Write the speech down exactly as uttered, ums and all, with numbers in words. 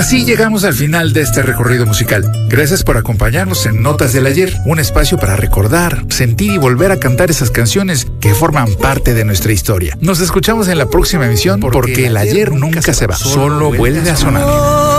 Así llegamos al final de este recorrido musical. Gracias por acompañarnos en Notas del Ayer, un espacio para recordar, sentir y volver a cantar esas canciones que forman parte de nuestra historia. Nos escuchamos en la próxima emisión porque el ayer nunca se va, solo vuelve a sonar.